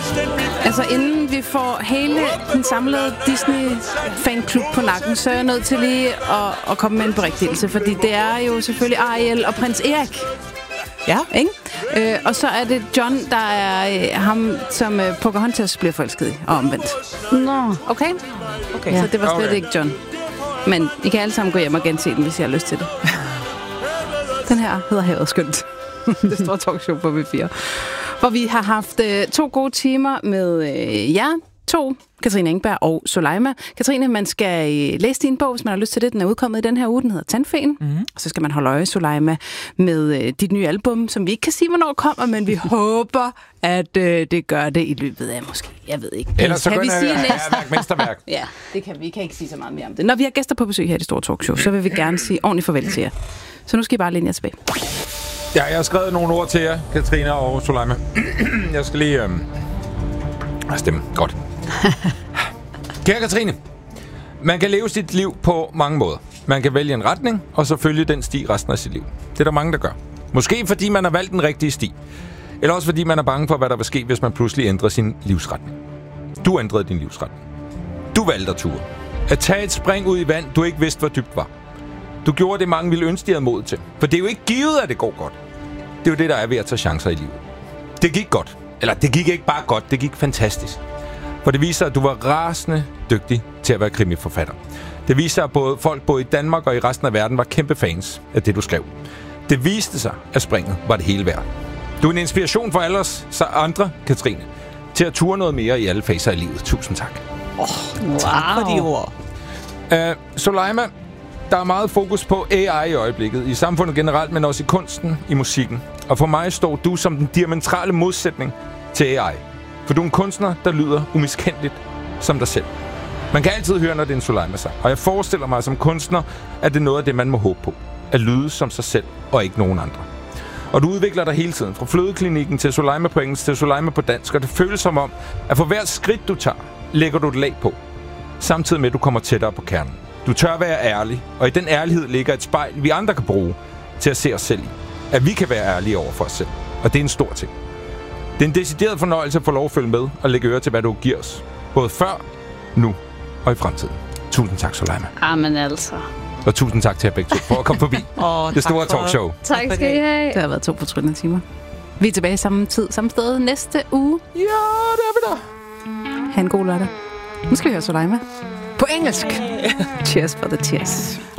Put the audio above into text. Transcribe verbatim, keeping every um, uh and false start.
Altså, inden vi får hele den samlede Disney-fanklub på nakken, så er jeg nødt til lige at, at komme med en berigtigelse, fordi det er jo selvfølgelig Ariel og prins Erik. Ja. Ikke? Øh, og så er det John, der er øh, ham, som øh, Pocahontas bliver forelsket i, og omvendt. Nå. Okay? Okay. Ja. Så det var slet Okay. ikke John. Men I kan alle sammen gå hjem og gense den, hvis I har lyst til det. Den her hedder Havet Skønt. Det store talkshow på V fire. Hvor vi har haft øh, to gode timer med øh, jer to, Katrine Engberg og Soleima. Katrine, man skal øh, læse din bog, hvis man har lyst til det. Den er udkommet i den her uge, den hedder Tandfen. Mm-hmm. Og så skal man holde øje, Soleima, med øh, dit nye album, som vi ikke kan sige, hvornår kommer, men vi håber, at øh, det gør det i løbet af måske, jeg ved ikke. Ellers så kan vi sige næste? værk, mesterværk. Ja, det kan vi. Vi kan ikke sige så meget mere om det. Når vi har gæster på besøg her i det store talkshow, så vil vi gerne sige ordentligt farvel til jer. Så nu skal I bare læne jer tilbage. Ja, jeg har skrevet nogle ord til jer, Katrine og Soleima. Jeg skal lige... Øhm... stemme. Godt. Kære Katrine, man kan leve sit liv på mange måder. Man kan vælge en retning, og så følge den sti resten af sit liv. Det er der mange, der gør. Måske fordi man har valgt den rigtige sti. Eller også fordi man er bange for, hvad der vil ske, hvis man pludselig ændrer sin livsretning. Du ændrede din livsretning. Du valgte at ture. At tage et spring ud i vand, du ikke vidste, hvor dybt var. Du gjorde det, mange ville ønske, de havde mod til. For det er jo ikke givet, at det går godt. Det er jo det, der er ved at tage chancer i livet. Det gik godt. Eller det gik ikke bare godt, det gig fantastisk. For det viser, at du var rasende dygtig til at være krimiforfatter. Det viser, at både folk både i Danmark og i resten af verden var kæmpe fans af det, du skrev. Det viste sig, at springet var det hele værd. Du er en inspiration for alle os så andre, Katrine, til at ture noget mere i alle faser af livet. Tusind tak. Oh, wow. Tak for de ord. Uh, Soleima, der er meget fokus på A I i øjeblikket, i samfundet generelt, men også i kunsten, i musikken. Og for mig står du som den diametrale modsætning til A I. For du er en kunstner, der lyder umiskendeligt som dig selv. Man kan altid høre, når det er en Soleima-sang. Og jeg forestiller mig som kunstner, at det er noget af det, man må håbe på. At lyde som sig selv, og ikke nogen andre. Og du udvikler dig hele tiden, fra Flødeklinikken til Soleima på engelsk til Soleima på dansk. Og det føles som om, at for hvert skridt du tager, lægger du et lag på. Samtidig med, at du kommer tættere på kernen. Du tør være ærlig, og i den ærlighed ligger et spejl, vi andre kan bruge til at se os selv i. At vi kan være ærlige over for os selv. Og det er en stor ting. Det er en decideret fornøjelse at få lov at følge med og lægge øre til, hvad du giver os. Både før, nu og i fremtiden. Tusind tak, Soleima. Amen altså. Og tusind tak til jer begge to for at komme forbi. oh, det store talkshow. Tak skal I have. Det har været to fortryllende timer. Vi er tilbage samme tid, samme sted næste uge. Ja, det er vi da. Ha' en god lørdag. Nu skal vi høre Soleima på engelsk. Cheers for the cheers.